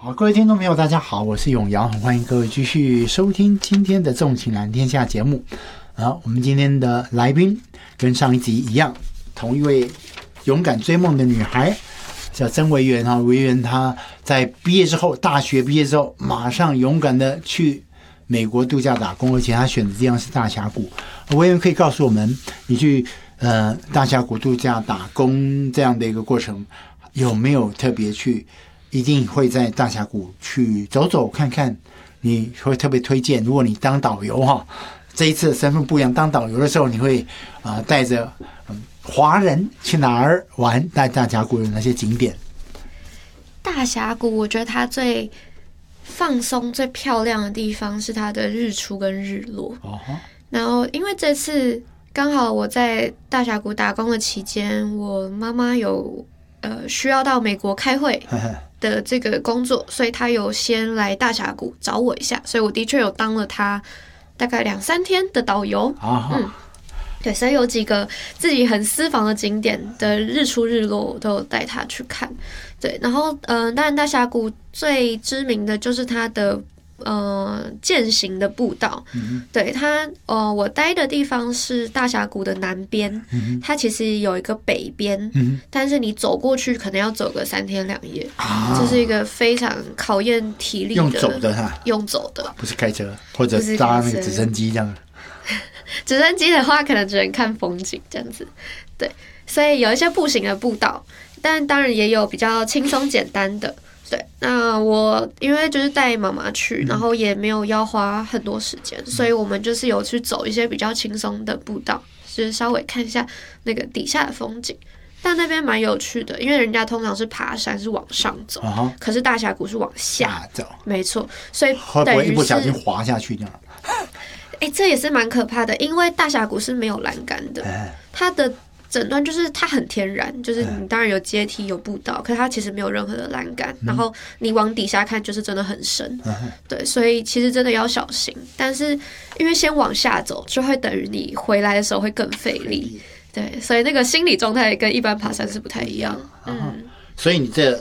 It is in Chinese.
好，各位听众朋友，大家好，我是永尧，很欢迎各位继续收听今天的《纵情蓝天下》节目。我们今天的来宾跟上一集一样，同一位勇敢追梦的女孩，叫曾维园哈。维园她在毕业之后，大学毕业之后，马上勇敢的去美国度假打工，而且她选的地方是大峡谷。维园可以告诉我们，你去大峡谷度假打工这样的一个过程，有没有特别去？一定会在大峡谷去走走看看，你会特别推荐。如果你当导游哈，这一次的身份不一样，当导游的时候你会带着华人去哪儿玩？在大峡谷有哪些景点？ 大峡谷我觉得它最放松、最漂亮的地方是它的日出跟日落。然后因为这次刚好我在大峡谷打工的期间，我妈妈有需要到美国开会的这个工作，所以他有先来大峡谷找我一下，所以我的确有当了他大概2-3天的导游。对，所以有几个自己很私房的景点的日出日落，我都有带他去看。对，然后当然大峡谷最知名的就是它的健行的步道。对，它我待的地方是大峡谷的南边，它其实有一个北边，但是你走过去可能要走个3天2夜，这是一个非常考验体力的。 用走的哈， 用走的， 不是开车或者搭那个直升机这样。 直升机的话，可能只能看风景这样子。对，所以有一些步行的步道，但当然也有比较轻松简单的。对，那我因为就是带妈妈去，然后也没有要花很多时间，所以我们就是有去走一些比较轻松的步道，就是稍微看一下那个底下的风景。但那边蛮有趣的，因为人家通常是爬山是往上走，可是大峡谷是往下走， 没错，所以会不会一不小心滑下去这样？ 这也是蛮可怕的，因为大峡谷是没有栏杆的，它的整段就是它很天然，就是你当然有阶梯有步道，可是它其实没有任何的栏杆，然后你往底下看就是真的很深。对，所以其实真的要小心，但是因为先往下走就会等于你回来的时候会更费力。对，所以那个心理状态跟一般爬山是不太一样。 所以你这